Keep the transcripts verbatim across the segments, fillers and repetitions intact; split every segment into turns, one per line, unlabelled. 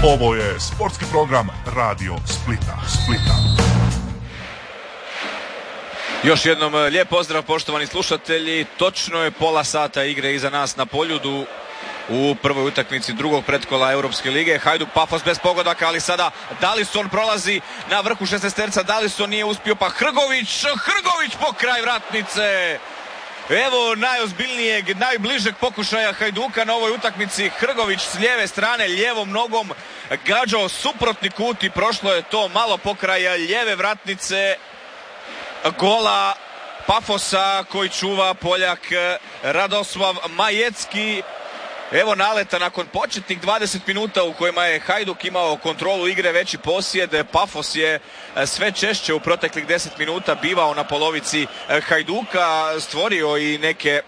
Ovo je sportski program Radio Splita. Splita.
Još jednom lijep pozdrav poštovani slušatelji. Točno je pola sata igre iza nas na Poljudu u prvoj utakmici drugog pretkola Europske lige. Hajduk Pafos bez pogodaka, ali sada Dallison prolazi na vrhu šesnaesterca. Dallison nije uspio, pa Hrgović, Hrgović po kraj vratnice. Evo najozbiljnijeg, najbližeg pokušaja Hajduka na ovoj utakmici. Hrgović s lijeve strane, lijevom nogom gađao suprotni kut i prošlo je to malo pokraja lijeve vratnice gola Pafosa koji čuva Poljak Radoslav Majecki. Evo naleta nakon početnih dvadeset minuta u kojima je Hajduk imao kontrolu igre, veći posjed. Pafos je sve češće u proteklih deset minuta bivao na polovici Hajduka, stvorio i neke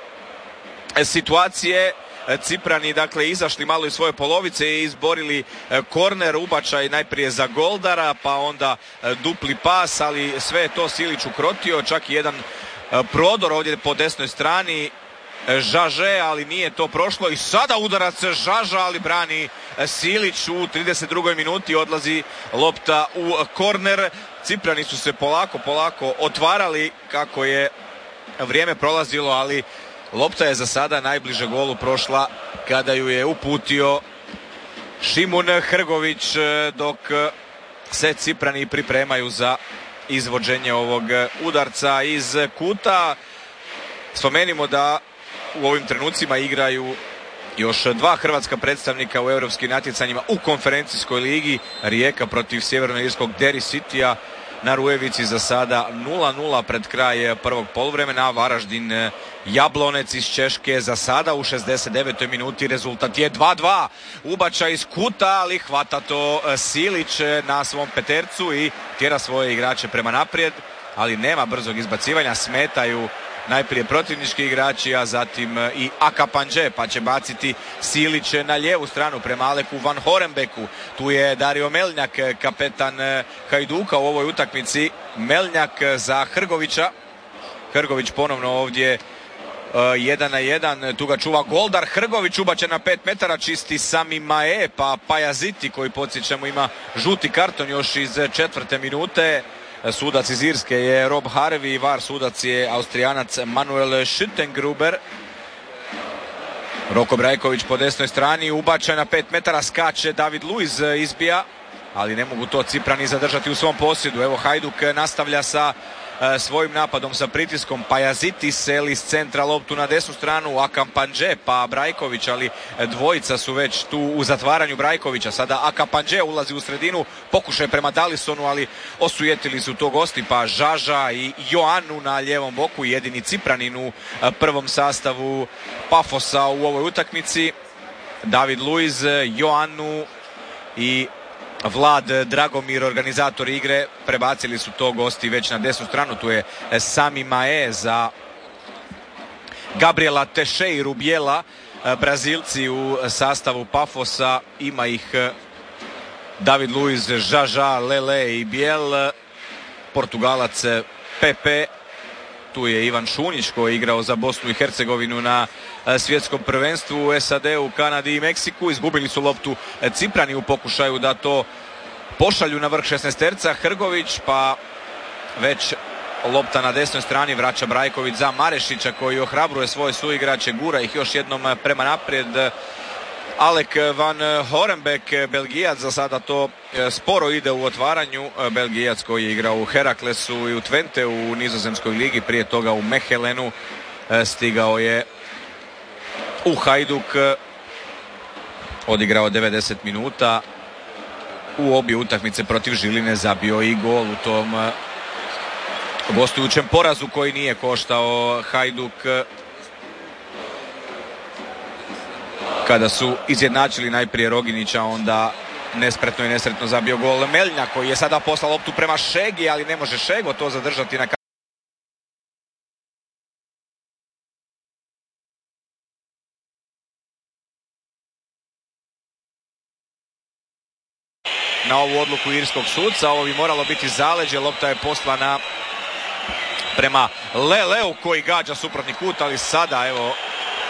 situacije. Ciprani dakle izašli malo iz svoje polovice i izborili korner, ubačaj najprije za Goldara, pa onda dupli pas, ali sve je to Silić ukrotio, čak i jedan prodor ovdje po desnoj strani Žaže, ali nije to prošlo i sada udarac Žaža, ali brani Silić u trideset drugoj minuti, odlazi lopta u korner. Ciprani su se polako, polako otvarali kako je vrijeme prolazilo, ali lopta je za sada najbliže golu prošla kada ju je uputio Šimun Hrgović, dok se Ciprani pripremaju za izvođenje ovog udarca iz kuta. Spomenimo da u ovim trenucima igraju još dva hrvatska predstavnika u europskim natjecanjima u konferencijskoj ligi. Rijeka protiv sjevernoirskog Derry Citya na Rujevici za sada nula nula pred kraj prvog poluvremena. Varaždin Jablonec iz Češke za sada u šezdeset devetoj minuti rezultat je dva dva. Ubačaj iz kuta, ali hvata to Silić na svom petercu i tjera svoje igrače prema naprijed, ali nema brzog izbacivanja, smetaju najprije protivnički igrači, a zatim i Akapanđe, pa će baciti Silić na lijevu stranu prema Aleku Van Horenbeku. Tu je Dario Melnjak, kapetan Hajduka u ovoj utakmici. Melnjak za Hrgovića. Hrgović ponovno ovdje uh, jedan na jedan, tu ga čuva Goldar. Hrgović ubačen na pet metara, čisti Sami Mae, pa Pajaziti koji podsjećamo ima žuti karton još iz četvrte minute. Sudac iz Irske je Rob Harvey, var sudac je Austrijanac Manuel Schüttengruber. Roko Brajković po desnoj strani, ubačaj na pet metara, skače David Luiz, izbija, ali ne mogu to Ciprani zadržati u svom posjedu. Evo Hajduk nastavlja sa e, svojim napadom, sa pritiskom. Pajaziti seli iz centra loptu na desnu stranu, Akapanđe pa Brajković, ali dvojica su već tu u zatvaranju Brajkovića. Sada Akapanđe ulazi u sredinu, pokušaj prema Dallisonu, ali osujetili su to gosti, pa Žaža i Joanu na lijevom boku, jedini Cipranin u prvom sastavu Pafosa u ovoj utakmici. David Luiz, Joanu i Vlad Dragomir, organizator igre, prebacili su to gosti već na desnu stranu. Tu je Sami Mae za Gabriela Teixeiru Bijela, Brazilci u sastavu Pafosa, ima ih David Luiz, Žaža, Lele i Bijel, Portugalac Pepe. Tu je Ivan Šunjić koji je igrao za Bosnu i Hercegovinu na svjetskom prvenstvu u S A D-u, Kanadi i Meksiku. Izgubili su loptu Ciprani u pokušaju da to pošalju na vrh šesnaesterca. Hrgović, pa već lopta na desnoj strani, vraća Brajković za Marešića koji ohrabruje svoje suigrače, gura ih još jednom prema naprijed. Alek Van Horenbek, Belgijac, za sada to sporo ide u otvaranju. Belgijac koji je igrao u Heraklesu i u Twente u nizozemskoj ligi, prije toga u Mehelenu, stigao je u Hajduk, odigrao devedeset minuta, u obje utakmice protiv Žiline zabio i gol u tom gostujućem porazu koji nije koštao Hajduk kada su izjednačili najprije Roginića, onda nespretno i nesretno zabio gol Melnja koji je sada poslao loptu prema Šegi, ali ne može Šego to zadržati na na ovu odluku irskog sudca. Ovo bi moralo biti zaleđe, lopta je poslana prema Leleu koji gađa suprotni kut, ali sada evo